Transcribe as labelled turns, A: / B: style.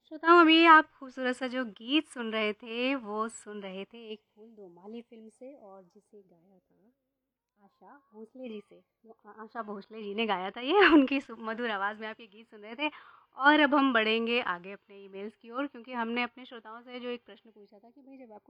A: श्रोताओं, अभी आप खूबसूरत सा जो गीत सुन रहे थे, वो सुन रहे थे एक फूल दो माली फ़िल्म से और जिसे गाया था आशा भोसले जी से। वो आशा भोसले जी ने गाया था ये, उनकी मधुर आवाज़ में आप ये गीत सुन रहे थे। और अब हम बढ़ेंगे आगे अपने ईमेल्स की ओर, क्योंकि हमने अपने श्रोताओं से जो एक प्रश्न पूछा था कि भाई जब आपको